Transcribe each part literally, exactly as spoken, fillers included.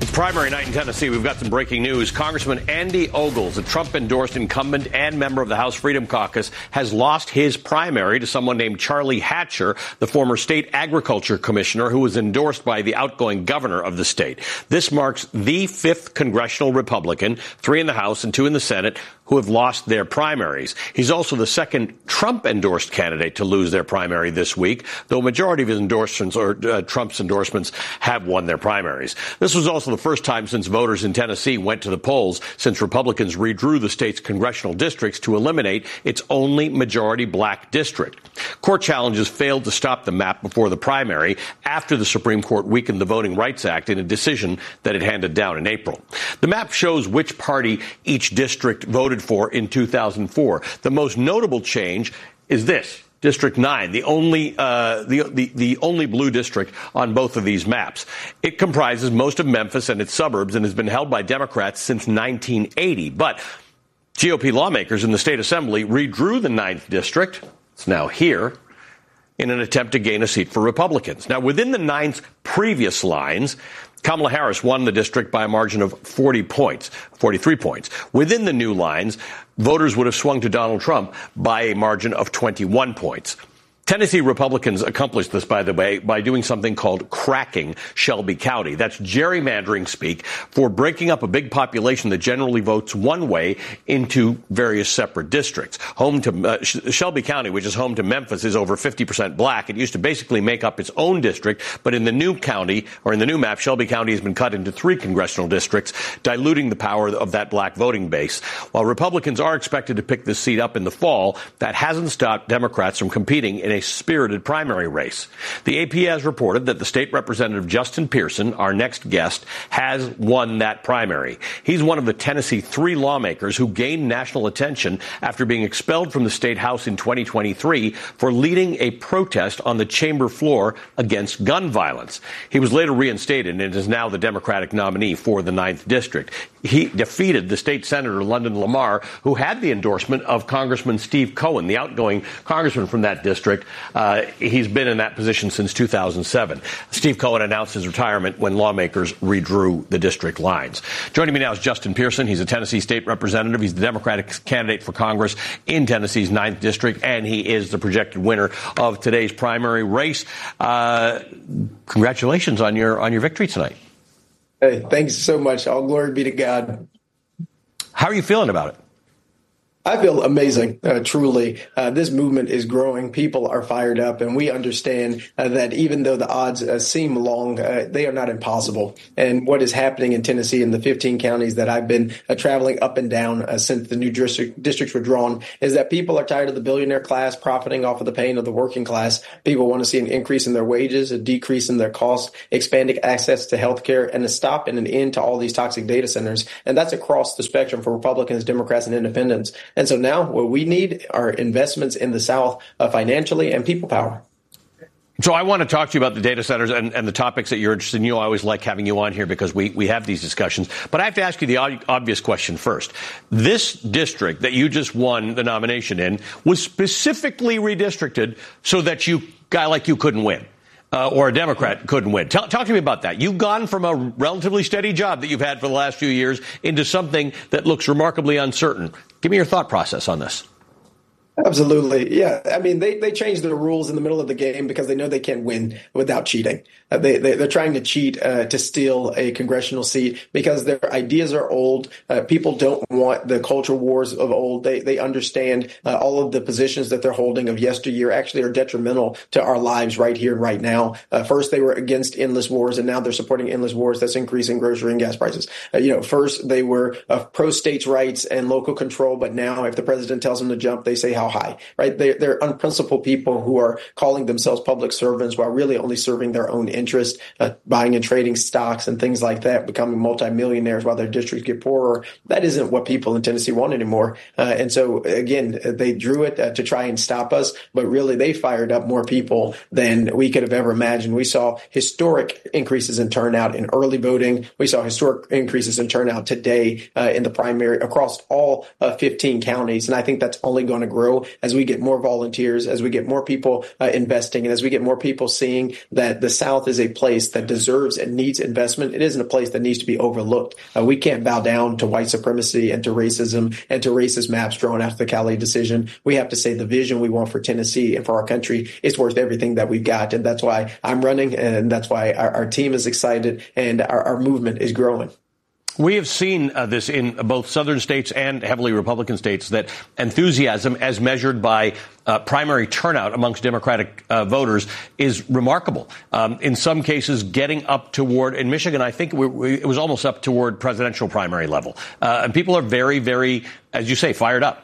Primary night in Tennessee, we've got some breaking news. Congressman Andy Ogles, a Trump-endorsed incumbent and member of the House Freedom Caucus, has lost his primary to someone named Charlie Hatcher, the former state agriculture commissioner who was endorsed by the outgoing governor of the state. This marks the fifth congressional Republican, three in the House and two in the Senate, who have lost their primaries. He's also the second Trump-endorsed candidate to lose their primary this week, though a majority of his endorsements or uh, Trump's endorsements have won their primaries. This was also the first time since voters in Tennessee went to the polls since Republicans redrew the state's congressional districts to eliminate its only majority black district. Court challenges failed to stop the map before the primary after the Supreme Court weakened the Voting Rights Act in a decision that it handed down in April. The map shows which party each district voted for in two thousand four. The most notable change is this. District nine, the only uh, the, the the only blue district on both of these maps. It comprises most of Memphis and its suburbs and has been held by Democrats since nineteen eighty. But G O P lawmakers in the state assembly redrew the ninth district. It's now here in an attempt to gain a seat for Republicans. Now, within the ninth previous lines, Kamala Harris won the district by a margin of forty points, forty-three points. Within the new lines, voters would have swung to Donald Trump by a margin of twenty-one points. Tennessee Republicans accomplished this, by the way, by doing something called cracking Shelby County. That's gerrymandering speak for breaking up a big population that generally votes one way into various separate districts. Home to uh, Shelby County, which is home to Memphis, is over fifty percent black. It used to basically make up its own district, but in the new county, or in the new map, Shelby County has been cut into three congressional districts, diluting the power of that black voting base. While Republicans are expected to pick this seat up in the fall, that hasn't stopped Democrats from competing in a spirited primary race. The A P has reported that the state representative Justin Pearson, our next guest, has won that primary. He's one of the Tennessee three lawmakers who gained national attention after being expelled from the state house in twenty twenty-three for leading a protest on the chamber floor against gun violence. He was later reinstated and is now the Democratic nominee for the ninth district. He defeated the state senator London Lamar, who had the endorsement of Congressman Steve Cohen, the outgoing congressman from that district. Uh, he's been in that position since two thousand seven. Steve Cohen announced his retirement when lawmakers redrew the district lines. Joining me now is Justin Pearson. He's a Tennessee state representative. He's the Democratic candidate for Congress in Tennessee's ninth district, and he is the projected winner of today's primary race. Uh, congratulations on your on your victory tonight. Hey, thanks so much. All glory be to God. How are you feeling about it? I feel amazing, uh, truly. Uh, this movement is growing. People are fired up, and we understand uh, that even though the odds uh, seem long, uh, they are not impossible. And what is happening in Tennessee in the fifteen counties that I've been uh, traveling up and down uh, since the new district, districts were drawn is that people are tired of the billionaire class profiting off of the pain of the working class. People want to see an increase in their wages, a decrease in their costs, expanding access to health care, and a stop and an end to all these toxic data centers. And that's across the spectrum for Republicans, Democrats, and independents. And so now what we need are investments in the South uh, financially and people power. So I want to talk to you about the data centers and, and the topics that you're interested in. You know, I always like having you on here because we, we have these discussions. But I have to ask you the obvious question first. This district that you just won the nomination in was specifically redistricted so that you guy like you couldn't win. Uh, or a Democrat couldn't win. Talk, talk to me about that. You've gone from a relatively steady job that you've had for the last few years into something that looks remarkably uncertain. Give me your thought process on this. Absolutely. Yeah. I mean, they, they changed the rules in the middle of the game because they know they can't win without cheating. Uh, they, they, they're trying to cheat uh, to steal a congressional seat because their ideas are old. Uh, people don't want the culture wars of old. They, they understand uh, all of the positions that they're holding of yesteryear actually are detrimental to our lives right here and right now. Uh, first, they were against endless wars, and now they're supporting endless wars that's increasing grocery and gas prices. Uh, you know, first, they were uh, pro states' rights and local control, but now if the president tells them to jump, they say how high, right? They're, they're unprincipled people who are calling themselves public servants while really only serving their own interest, uh, buying and trading stocks and things like that, becoming multimillionaires while their districts get poorer. That isn't what people in Tennessee want anymore. Uh, and so, again, they drew it uh, to try and stop us, but really they fired up more people than we could have ever imagined. We saw historic increases in turnout in early voting. We saw historic increases in turnout today uh, in the primary across all uh, fifteen counties. And I think that's only going to grow know, as we get more volunteers, as we get more people uh, investing, and as we get more people seeing that the South is a place that deserves and needs investment, it isn't a place that needs to be overlooked. Uh, we can't bow down to white supremacy and to racism and to racist maps drawn after the Cali decision. We have to say the vision we want for Tennessee and for our country is worth everything that we've got. And that's why I'm running, and that's why our, our team is excited, and our, our movement is growing. We have seen uh, this in both southern states and heavily Republican states, that enthusiasm as measured by uh, primary turnout amongst Democratic uh, voters is remarkable. Um, in some cases, getting up toward, in Michigan, I think we, we, it was almost up toward presidential primary level. Uh, and people are very, very, as you say, fired up.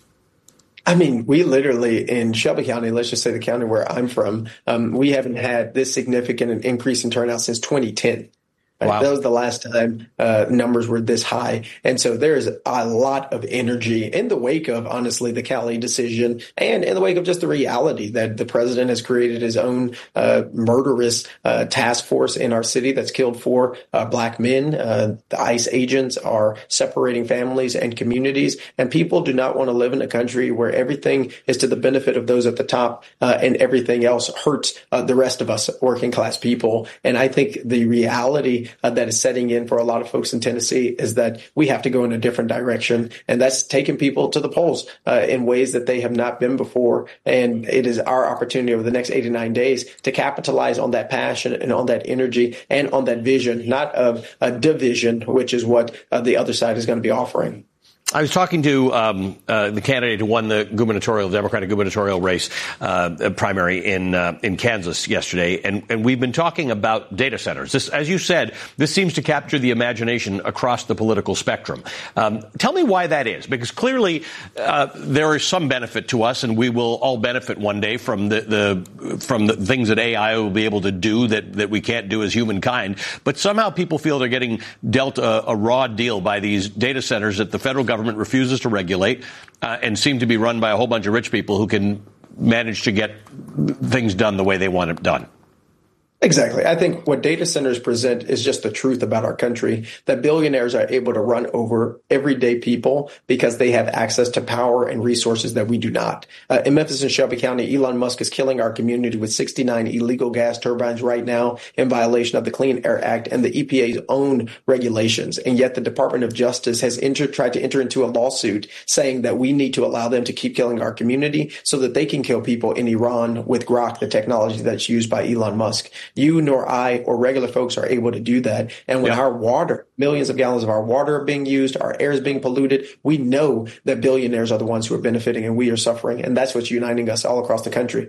I mean, we literally in Shelby County, let's just say the county where I'm from, um, we haven't had this significant an increase in turnout since twenty ten. Right? Wow. That was the last time uh, numbers were this high. And so there's a lot of energy in the wake of, honestly, the Cali decision, and in the wake of just the reality that the president has created his own uh, murderous uh, task force in our city that's killed four uh, black men. Uh, the ICE agents are separating families and communities, and people do not want to live in a country where everything is to the benefit of those at the top uh, and everything else hurts uh, the rest of us working class people. And I think the reality Uh, that is setting in for a lot of folks in Tennessee is that we have to go in a different direction. And that's taking people to the polls uh, in ways that they have not been before. And it is our opportunity over the next eighty-nine days to capitalize on that passion and on that energy and on that vision, not of a division, which is what uh, the other side is going to be offering. I was talking to um, uh, the candidate who won the gubernatorial, Democratic gubernatorial race uh, primary in uh, in Kansas yesterday, and, and we've been talking about data centers. This, as you said, this seems to capture the imagination across the political spectrum. Um, tell me why that is, because clearly uh, there is some benefit to us, and we will all benefit one day from the, the from the things that A I will be able to do that that we can't do as humankind. But somehow people feel they're getting dealt a, a raw deal by these data centers that the federal government government refuses to regulate uh, and seem to be run by a whole bunch of rich people who can manage to get things done the way they want it done. Exactly. I think what data centers present is just the truth about our country, that billionaires are able to run over everyday people because they have access to power and resources that we do not. Uh, in Memphis and Shelby County, Elon Musk is killing our community with sixty-nine illegal gas turbines right now in violation of the Clean Air Act and the E P A's own regulations. And yet the Department of Justice has entered, tried to enter into a lawsuit saying that we need to allow them to keep killing our community so that they can kill people in Iran with Grok, the technology that's used by Elon Musk. You nor I or regular folks are able to do that. And when yeah. our water, millions of gallons of our water are being used, our air is being polluted, we know that billionaires are the ones who are benefiting and we are suffering. And that's what's uniting us all across the country.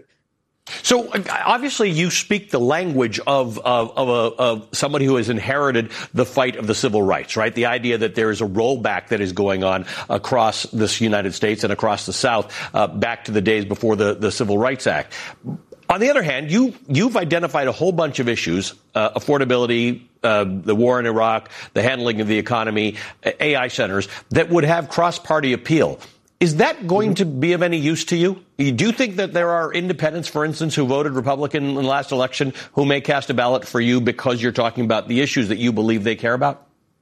So obviously you speak the language of, of, of, a, of somebody who has inherited the fight of the civil rights, right? The idea that there is a rollback that is going on across this United States and across the South uh, back to the days before the, the Civil Rights Act. On the other hand, you, you've identified a whole bunch of issues, uh, affordability, uh, the war in Iraq, the handling of the economy, A I centers, that would have cross-party appeal. Is that going to be of any use to you? Do you think that there are independents, for instance, who voted Republican in the last election who may cast a ballot for you because you're talking about the issues that you believe they care about?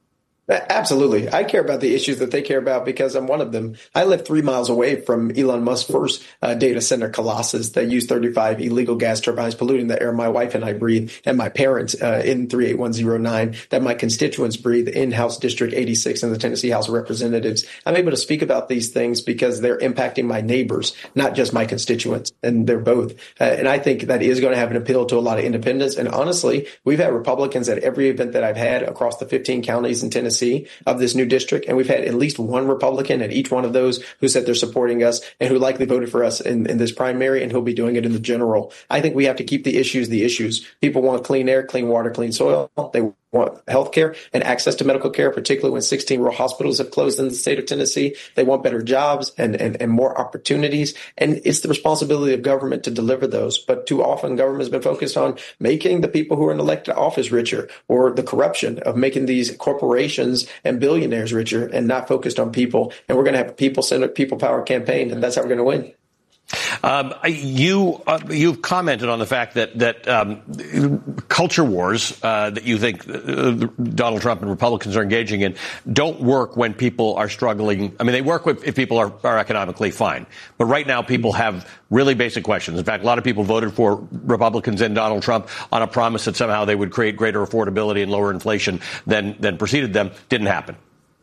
Absolutely. I care about the issues that they care about because I'm one of them. I live three miles away from Elon Musk's first uh, data center colossus that used thirty-five illegal gas turbines polluting the air my wife and I breathe, and my parents uh, in three eight one zero nine, that my constituents breathe in House District eighty-six in the Tennessee House of Representatives. I'm able to speak about these things because they're impacting my neighbors, not just my constituents, and they're both. Uh, and I think that is going to have an appeal to a lot of independents. And honestly, we've had Republicans at every event that I've had across the fifteen counties in Tennessee of this new district. And we've had at least one Republican at each one of those who said they're supporting us and who likely voted for us in, in this primary, and who'll be doing it in the general. I think we have to keep the issues the issues. People want clean air, clean water, clean soil. They want health care and access to medical care, particularly when sixteen rural hospitals have closed in the state of Tennessee. They want better jobs and, and, and more opportunities. And it's the responsibility of government to deliver those. But too often government has been focused on making the people who are in elected office richer, or the corruption of making these corporations and billionaires richer, and not focused on people. And we're going to have a people-centered, people-powered campaign, and that's how we're going to win. Um, you uh, you've commented on the fact that that um, culture wars uh, that you think uh, Donald Trump and Republicans are engaging in don't work when people are struggling. I mean, they work if, if people are, are economically fine. But right now, people have really basic questions. In fact, a lot of people voted for Republicans and Donald Trump on a promise that somehow they would create greater affordability and lower inflation than than preceded them. Didn't happen.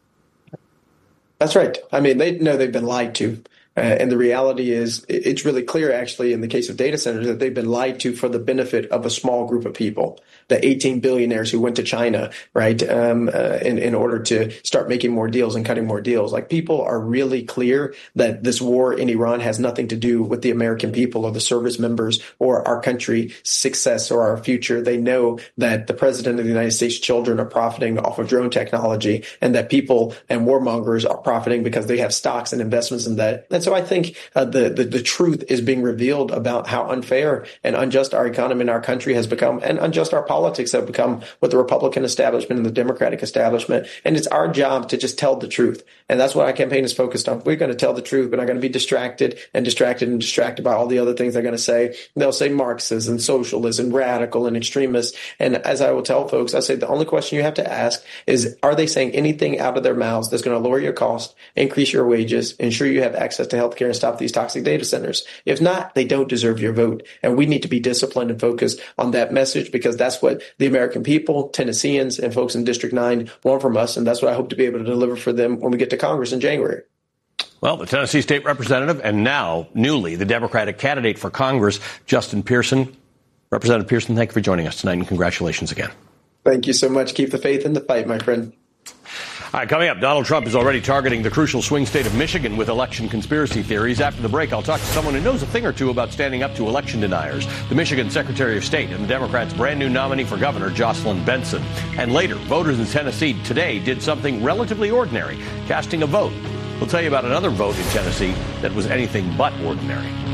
That's right. I mean, they know they've been lied to. Uh, and the reality is it's really clear, actually, in the case of data centers, that they've been lied to for the benefit of a small group of people, the eighteen billionaires who went to China, right, um, uh, in, in order to start making more deals and cutting more deals. Like, people are really clear that this war in Iran has nothing to do with the American people or the service members or our country's success or our future. They know that the president of the United States' children are profiting off of drone technology, and that people and warmongers are profiting because they have stocks and investments in that. And so I think uh, the, the the truth is being revealed about how unfair and unjust our economy and our country has become, and unjust our politics have become with the Republican establishment and the Democratic establishment. And it's our job to just tell the truth. And that's what our campaign is focused on. We're going to tell the truth. We're not going to be distracted and distracted and distracted by all the other things they're going to say. They'll say Marxist and socialist and radical and extremist. And as I will tell folks, I say the only question you have to ask is, are they saying anything out of their mouths that's going to lower your cost, increase your wages, ensure you have access to healthcare, and stop these toxic data centers? If not, they don't deserve your vote. And we need to be disciplined and focused on that message, because that's what the American people, Tennesseans, and folks in District nine want from us. And that's what I hope to be able to deliver for them when we get to Congress in January. Well, the Tennessee State Representative, and now newly the Democratic candidate for Congress, Justin Pearson. Representative Pearson, thank you for joining us tonight, and congratulations again. Thank you so much. Keep the faith in the fight, my friend. All right, coming up, Donald Trump is already targeting the crucial swing state of Michigan with election conspiracy theories. After the break, I'll talk to someone who knows a thing or two about standing up to election deniers, the Michigan Secretary of State and the Democrats' brand new nominee for governor, Jocelyn Benson. And later, voters in Tennessee today did something relatively ordinary, casting a vote. We'll tell you about another vote in Tennessee that was anything but ordinary.